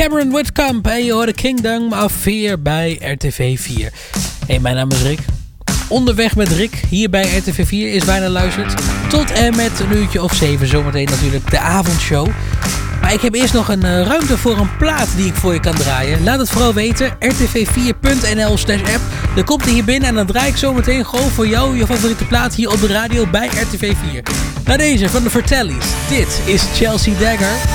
Cameron Whitcomb en je hoorde Kingdom of Fear bij RTV 4. Hey, mijn naam is Rick. Onderweg met Rick, hier bij RTV 4 is bijna luisterd. Tot en met een uurtje of 7, zometeen natuurlijk de avondshow. Maar ik heb eerst nog een ruimte voor een plaat die ik voor je kan draaien. Laat het vooral weten, rtv4.nl/app. Dan komt hij hier binnen en dan draai ik zometeen gewoon voor jou je favoriete plaat hier op de radio bij RTV 4. Nou deze van de Vertellies. Dit is Chelsea Dagger.